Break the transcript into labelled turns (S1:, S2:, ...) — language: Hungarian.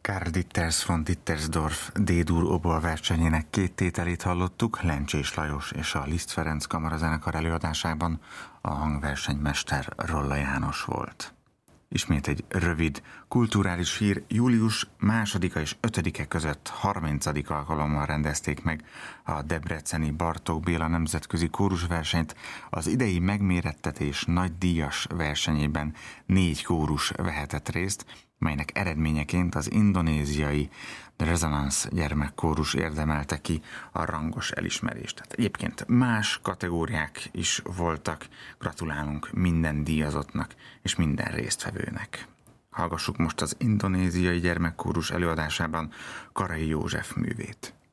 S1: Karl Ditters von Dittersdorf D-dur obor versenyének két tételét hallottuk, Lencsés Lajos és a Liszt Ferenc kamarazenekar előadásában. A hangversenymester Rolla János volt. Ismét egy rövid kulturális hír. Július 2-a és 5-e között 30. alkalommal rendezték meg a debreceni Bartók Béla nemzetközi kórusversenyt. Az idei megmérettetés nagydíjas versenyében 4 kórus vehetett részt, melynek eredményeként az indonéziai Resonance gyermekkórus érdemelte ki a rangos elismerést. Tehát egyébként más kategóriák is voltak. Gratulálunk minden díjazottnak és minden résztvevőnek. Hallgassuk most az indonéziai gyermekkórus előadásában Karai József művét.